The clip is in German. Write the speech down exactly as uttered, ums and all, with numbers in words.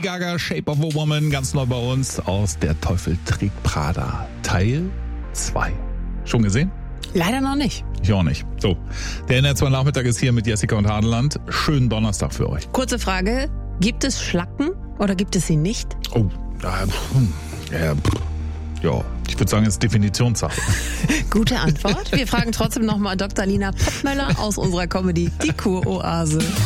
Gaga, Shape of a Woman, ganz neu bei uns aus Der Teufel trägt Prada, Teil zwei. Schon gesehen? Leider noch nicht. Ich auch nicht. So, der N R zwei Nachmittag ist hier mit Jessica und Hadeland. Schönen Donnerstag für euch. Kurze Frage, gibt es Schlacken oder gibt es sie nicht? Oh, äh, äh, ja, ich würde sagen, es ist Definitionssache. Gute Antwort. Wir fragen trotzdem nochmal Doktor Lina Poppmöller aus unserer Comedy Die Kuroase.